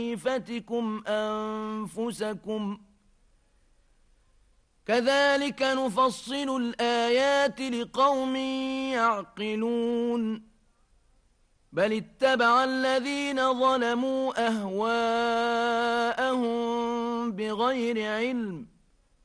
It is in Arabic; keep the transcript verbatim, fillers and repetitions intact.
خيفتكم أنفسكم كذلك نفصل الآيات لقوم يعقلون بل اتبع الذين ظلموا أهواءهم بغير علم